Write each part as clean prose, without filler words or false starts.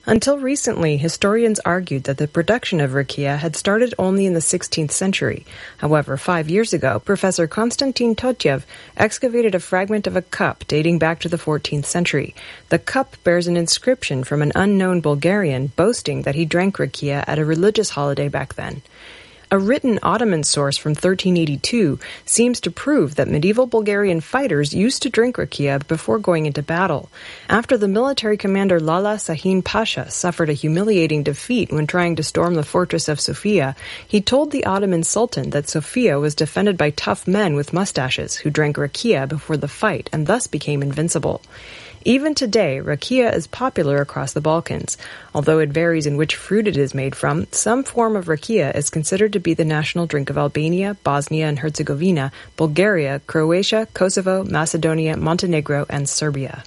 Until recently, historians argued that the production of rakia had started only in the 16th century. However, 5 years ago, Professor Konstantin Totyev excavated a fragment of a cup dating back to the 14th century. The cup bears an inscription from an unknown Bulgarian boasting that he drank rakia at a religious holiday back then. A written Ottoman source from 1382 seems to prove that medieval Bulgarian fighters used to drink rakia before going into battle. After the military commander Lala Sahin Pasha suffered a humiliating defeat when trying to storm the fortress of Sofia, he told the Ottoman Sultan that Sofia was defended by tough men with mustaches who drank rakia before the fight and thus became invincible. Even today, rakia is popular across the Balkans. Although it varies in which fruit it is made from, some form of rakia is considered to be the national drink of Albania, Bosnia and Herzegovina, Bulgaria, Croatia, Kosovo, Macedonia, Montenegro, and Serbia.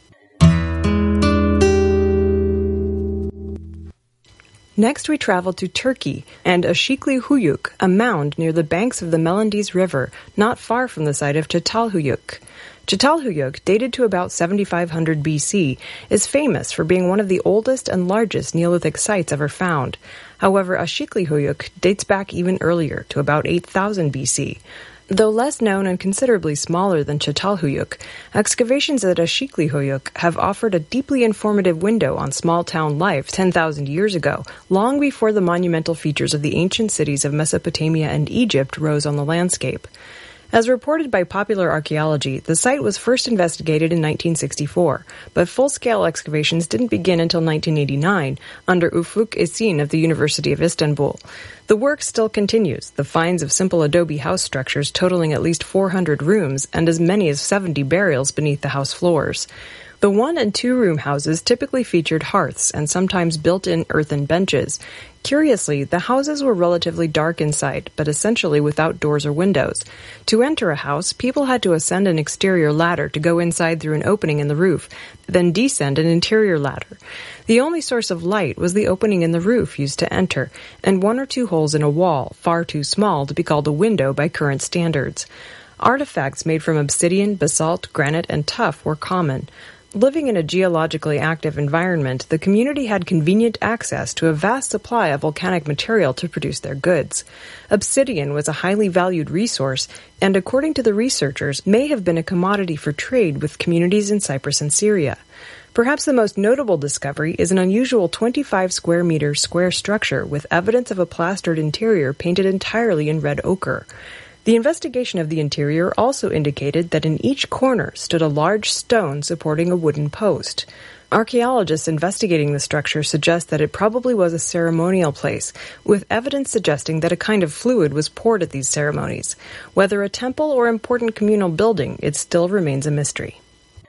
Next we travel to Turkey and Ashikli Huyuk, a mound near the banks of the Melandiz River, not far from the site of Çatalhöyük. Çatalhöyük, dated to about 7500 BC, is famous for being one of the oldest and largest Neolithic sites ever found. However, Ashikli Huyuk dates back even earlier, to about 8000 BC. Though less known and considerably smaller than Çatalhöyük, excavations at Ashikli Huyuk have offered a deeply informative window on small-town life 10,000 years ago, long before the monumental features of the ancient cities of Mesopotamia and Egypt rose on the landscape. As reported by Popular Archaeology, the site was first investigated in 1964, but full-scale excavations didn't begin until 1989 under Ufuk Esin of the University of Istanbul. The work still continues, the finds of simple adobe house structures totaling at least 400 rooms and as many as 70 burials beneath the house floors. The 1- and 2-room houses typically featured hearths and sometimes built-in earthen benches. Curiously, the houses were relatively dark inside, but essentially without doors or windows. To enter a house, people had to ascend an exterior ladder to go inside through an opening in the roof, then descend an interior ladder. The only source of light was the opening in the roof used to enter, and 1 or 2 holes in a wall, far too small to be called a window by current standards. Artifacts made from obsidian, basalt, granite, and tuff were common. Living in a geologically active environment, the community had convenient access to a vast supply of volcanic material to produce their goods. Obsidian was a highly valued resource, and according to the researchers, may have been a commodity for trade with communities in Cyprus and Syria. Perhaps the most notable discovery is an unusual 25 square meter square structure with evidence of a plastered interior painted entirely in red ochre. The investigation of the interior also indicated that in each corner stood a large stone supporting a wooden post. Archaeologists investigating the structure suggest that it probably was a ceremonial place, with evidence suggesting that a kind of fluid was poured at these ceremonies. Whether a temple or important communal building, it still remains a mystery.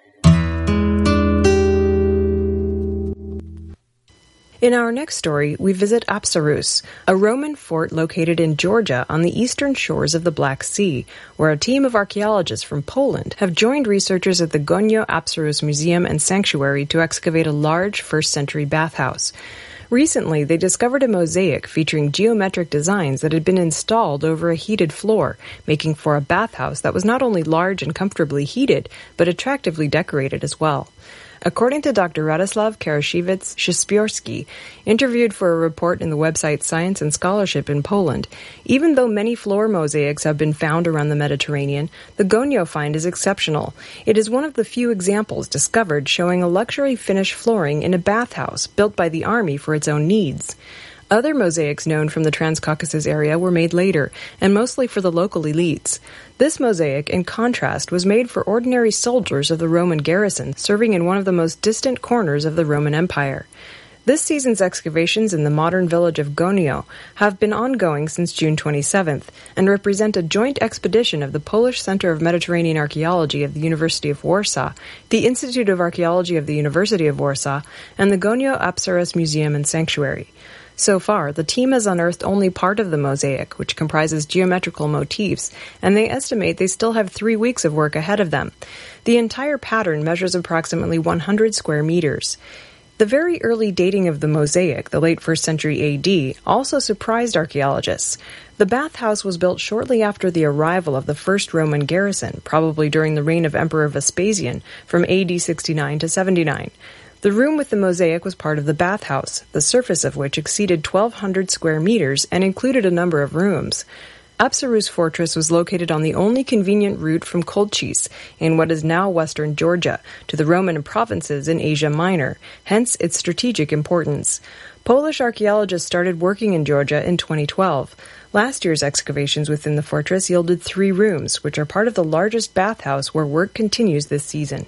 In our next story, we visit Apsarus, a Roman fort located in Georgia on the eastern shores of the Black Sea, where a team of archaeologists from Poland have joined researchers at the Gonio Apsarus Museum and Sanctuary to excavate a large first-century bathhouse. Recently, they discovered a mosaic featuring geometric designs that had been installed over a heated floor, making for a bathhouse that was not only large and comfortably heated, but attractively decorated as well. According to Dr. Radoslav Karasiewicz-Szyspiorski, interviewed for a report in the website Science and Scholarship in Poland, even though many floor mosaics have been found around the Mediterranean, the Gonio find is exceptional. It is one of the few examples discovered showing a luxury Finnish flooring in a bathhouse built by the army for its own needs. Other mosaics known from the Transcaucasus area were made later, and mostly for the local elites. This mosaic, in contrast, was made for ordinary soldiers of the Roman garrison, serving in one of the most distant corners of the Roman Empire. This season's excavations in the modern village of Gonio have been ongoing since June 27th and represent a joint expedition of the Polish Center of Mediterranean Archaeology of the University of Warsaw, the Institute of Archaeology of the University of Warsaw, and the Gonio Apsarus Museum and Sanctuary. So far, the team has unearthed only part of the mosaic, which comprises geometrical motifs, and they estimate they still have 3 weeks of work ahead of them. The entire pattern measures approximately 100 square meters. The very early dating of the mosaic, the late 1st century AD, also surprised archaeologists. The bathhouse was built shortly after the arrival of the first Roman garrison, probably during the reign of Emperor Vespasian, from AD 69 to 79. The room with the mosaic was part of the bathhouse, the surface of which exceeded 1,200 square meters and included a number of rooms. Apsarus Fortress was located on the only convenient route from Colchis, in what is now western Georgia, to the Roman provinces in Asia Minor, hence its strategic importance. Polish archaeologists started working in Georgia in 2012. Last year's excavations within the fortress yielded 3 rooms, which are part of the largest bathhouse where work continues this season.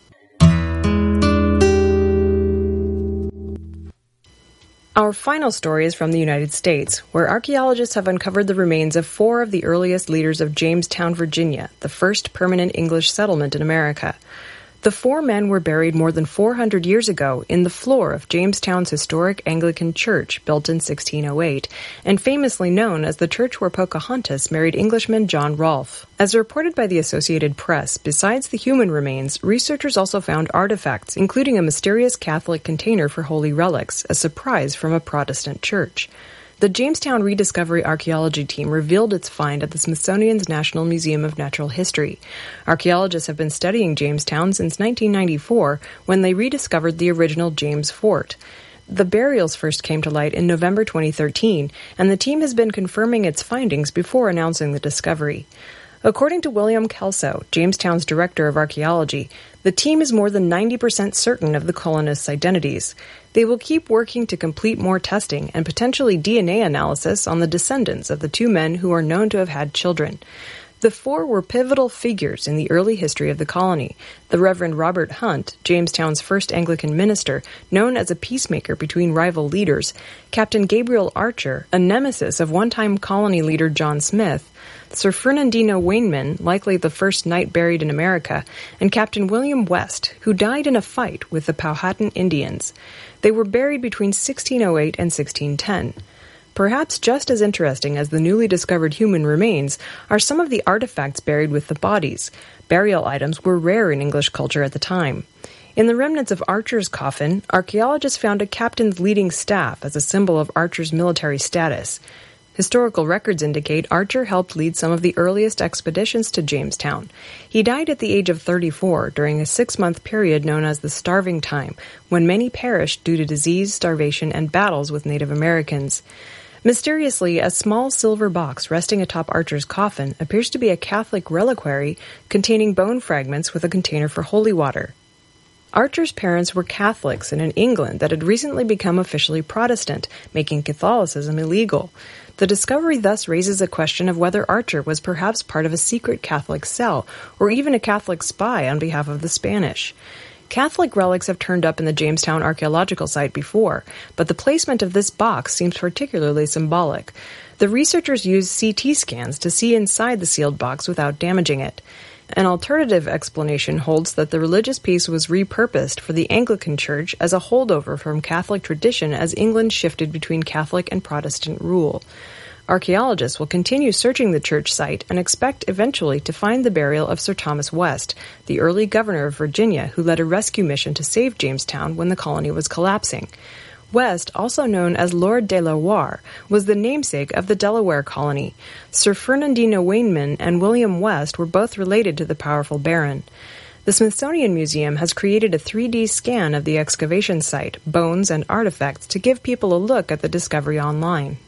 Our final story is from the United States, where archaeologists have uncovered the remains of 4 of the earliest leaders of Jamestown, Virginia, the first permanent English settlement in America. The 4 men were buried more than 400 years ago in the floor of Jamestown's historic Anglican church, built in 1608, and famously known as the church where Pocahontas married Englishman John Rolfe. As reported by the Associated Press, besides the human remains, researchers also found artifacts, including a mysterious Catholic container for holy relics, a surprise from a Protestant church. The Jamestown Rediscovery Archaeology Team revealed its find at the Smithsonian's National Museum of Natural History. Archaeologists have been studying Jamestown since 1994, when they rediscovered the original James Fort. The burials first came to light in November 2013, and the team has been confirming its findings before announcing the discovery. According to William Kelso, Jamestown's director of archaeology, the team is more than 90% certain of the colonists' identities. They will keep working to complete more testing and potentially DNA analysis on the descendants of the 2 men who are known to have had children. The 4 were pivotal figures in the early history of the colony. The Reverend Robert Hunt, Jamestown's first Anglican minister, known as a peacemaker between rival leaders, Captain Gabriel Archer, a nemesis of one-time colony leader John Smith, Sir Fernandino Wainman, likely the first knight buried in America, and Captain William West, who died in a fight with the Powhatan Indians. They were buried between 1608 and 1610. Perhaps just as interesting as the newly discovered human remains are some of the artifacts buried with the bodies. Burial items were rare in English culture at the time. In the remnants of Archer's coffin, archaeologists found a captain's leading staff as a symbol of Archer's military status. Historical records indicate Archer helped lead some of the earliest expeditions to Jamestown. He died at the age of 34 during a 6-month period known as the Starving Time, when many perished due to disease, starvation, and battles with Native Americans. Mysteriously, a small silver box resting atop Archer's coffin appears to be a Catholic reliquary containing bone fragments with a container for holy water. Archer's parents were Catholics in an England that had recently become officially Protestant, making Catholicism illegal. The discovery thus raises a question of whether Archer was perhaps part of a secret Catholic cell, or even a Catholic spy on behalf of the Spanish. Catholic relics have turned up in the Jamestown archaeological site before, but the placement of this box seems particularly symbolic. The researchers used CT scans to see inside the sealed box without damaging it. An alternative explanation holds that the religious piece was repurposed for the Anglican Church as a holdover from Catholic tradition as England shifted between Catholic and Protestant rule. Archaeologists will continue searching the church site and expect eventually to find the burial of Sir Thomas West, the early governor of Virginia who led a rescue mission to save Jamestown when the colony was collapsing. West, also known as Lord de la Warr, was the namesake of the Delaware colony. Sir Fernandino Wainman and William West were both related to the powerful baron. The Smithsonian Museum has created a 3D scan of the excavation site, bones, and artifacts to give people a look at the discovery online.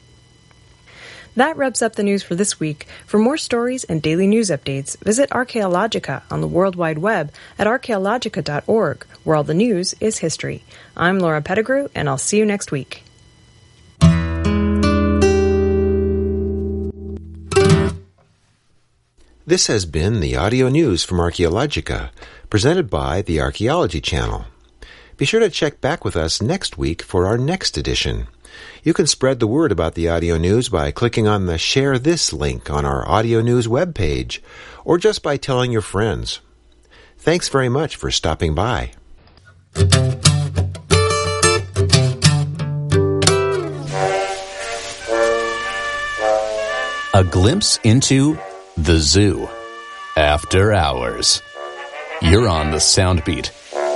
That wraps up the news for this week. For more stories and daily news updates, visit Archaeologica on the World Wide Web at archaeologica.org, where all the news is history. I'm Laura Pettigrew, and I'll see you next week. This has been the audio news from Archaeologica, presented by the Archaeology Channel. Be sure to check back with us next week for our next edition. You can spread the word about the audio news by clicking on the Share This link on our audio news webpage, or just by telling your friends. Thanks very much for stopping by. A glimpse into the zoo. After hours. You're on the Soundbeat.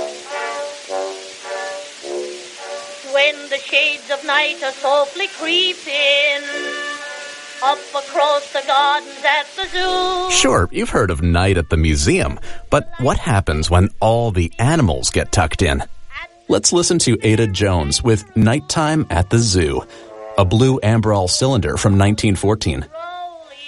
When the shades of night are softly creeping up across the gardens at the zoo. Sure, you've heard of night at the museum, but what happens when all the animals get tucked in? At Let's listen to Ada Jones with Nighttime at the Zoo, a blue Ambrol cylinder from 1914.